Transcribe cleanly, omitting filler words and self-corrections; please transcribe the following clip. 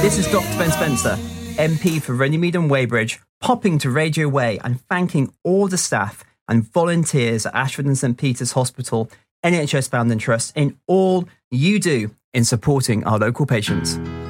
This is Dr. Ben Spencer, MP for Runnymede and Weybridge, popping to Radio Way and thanking all the staff and volunteers at Ashford and St Peter's Hospital, NHS Founding Trust, in all you do in supporting our local patients.